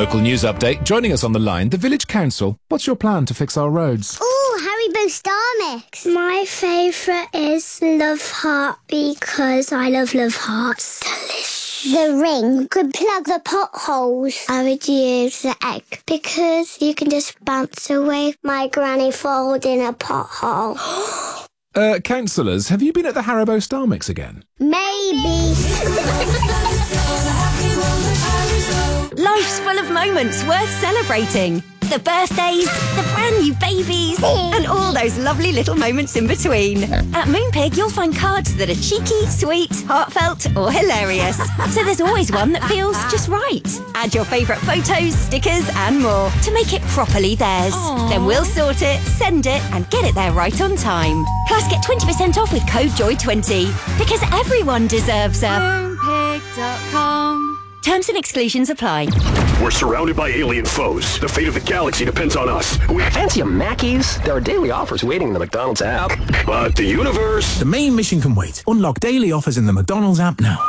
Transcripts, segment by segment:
Local news update. Joining us on the line, the Village Council. What's your plan to fix our roads? Ooh, Haribo Star Mix. My favourite is Love Heart because I love Hearts. Delicious. The ring could plug the potholes. I would use the egg because you can just bounce away my granny falls in a pothole. Councillors, have you been at the Haribo Star Mix again? Maybe. Life's full of moments worth celebrating. The birthdays, the brand new babies, and all those lovely little moments in between. At Moonpig, you'll find cards that are cheeky, sweet, heartfelt, or hilarious. So there's always one that feels just right. Add your favourite photos, stickers, and more to make it properly theirs. Aww. Then we'll sort it, send it, and get it there right on time. Plus, get 20% off with code JOY20 because everyone deserves a Moonpig.com. Terms and exclusions apply. We're surrounded by alien foes. The fate of the galaxy depends on us. We fancy a Mackey's? There are daily offers waiting in the McDonald's app. But the universe... The main mission can wait. Unlock daily offers in the McDonald's app now.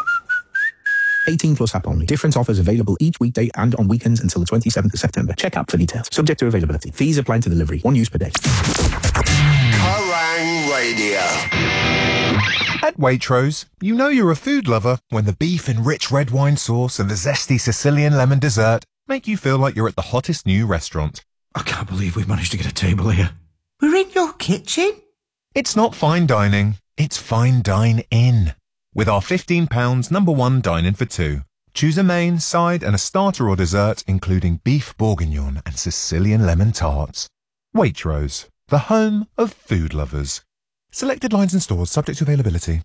18 plus app only. Different offers available each weekday and on weekends until the 27th of September. Check app for details. Subject to availability. Fees apply to delivery. One use per day. Kerrang Radio. At Waitrose, you know you're a food lover when the beef and rich red wine sauce and the zesty Sicilian lemon dessert make you feel like you're at the hottest new restaurant. I can't believe we've managed to get a table here. We're in your kitchen? It's not fine dining, it's fine dine-in. With our £15 #1 dine-in for two. Choose a main, side and a starter or dessert including beef bourguignon and Sicilian lemon tarts. Waitrose, the home of food lovers. Selected lines and stores subject to availability.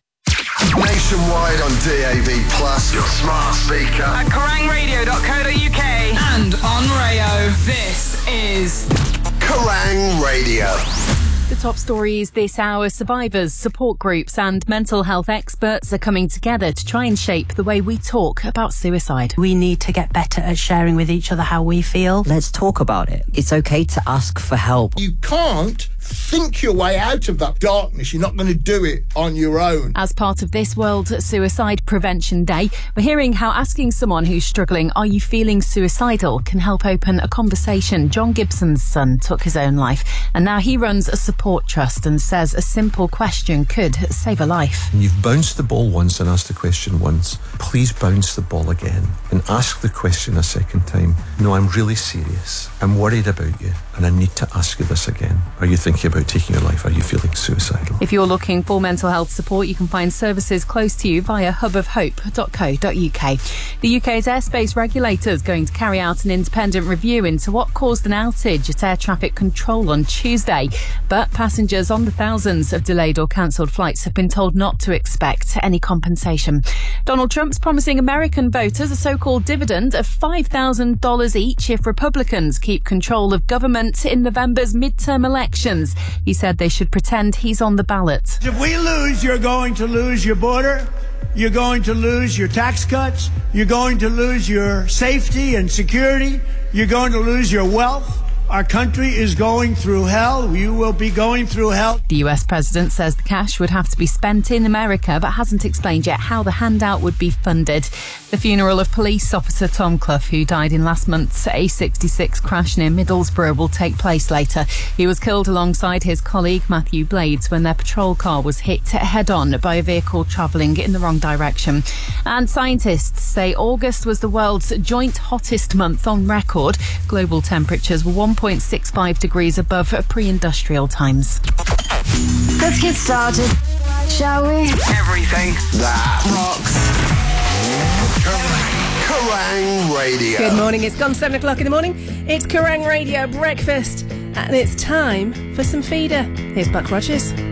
Nationwide on DAB+, your smart speaker. At kerrangradio.co.uk and on Rayo. This is Kerrang Radio. The top stories this hour: survivors, support groups and mental health experts are coming together to try and shape the way we talk about suicide. We need to get better at sharing with each other how we feel. Let's talk about it. It's okay to ask for help. You can't think your way out of that darkness. You're not going to do it on your own. As part of this World Suicide Prevention Day, we're hearing how asking someone who's struggling, "Are you feeling suicidal?" can help open a conversation. John Gibson's son took his own life, and now he runs a support trust and says a simple question could save a life. You've bounced the ball once and asked the question once. Please bounce the ball again and ask the question a second time. No, I'm really serious. I'm worried about you and I need to ask you this again. Are you thinking about taking your life? Are you feeling suicidal? If you're looking for mental health support, you can find services close to you via hubofhope.co.uk. The UK's airspace regulator is going to carry out an independent review into what caused an outage at air traffic control on Tuesday. But passengers on the thousands of delayed or cancelled flights have been told not to expect any compensation. Donald Trump's promising American voters a so-called dividend of $5,000 each if Republicans keep control of government in November's midterm elections. He said they should pretend he's on the ballot. If we lose, you're going to lose your border. You're going to lose your tax cuts. You're going to lose your safety and security. You're going to lose your wealth. Our country is going through hell. You will be going through hell. The US president says the cash would have to be spent in America, but hasn't explained yet how the handout would be funded. The funeral of police officer Tom Clough, who died in last month's A66 crash near Middlesbrough, will take place later. He was killed alongside his colleague Matthew Blades when their patrol car was hit head-on by a vehicle travelling in the wrong direction. And scientists say August was the world's joint hottest month on record. Global temperatures were 1.65 degrees above pre-industrial times. Let's get started, shall we? everything that rocks. Kerrang Radio. Good morning, it's gone 7 o'clock in the morning. It's Kerrang Radio breakfast, and it's time for some feeder. Here's Buck Rogers.